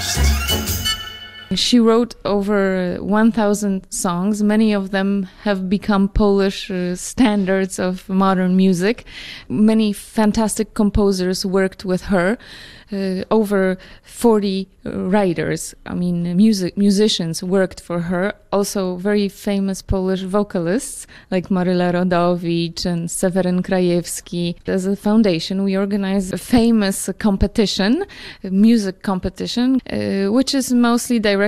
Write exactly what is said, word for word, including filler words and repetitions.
She wrote over one thousand songs. Many of them have become Polish uh, standards of modern music. Many fantastic composers worked with her. Uh, over forty writers, I mean music musicians worked for her. Also very famous Polish vocalists like Maryla Rodowicz and Seweryn Krajewski. As a foundation, we organize a famous competition, a music competition, uh, which is mostly directed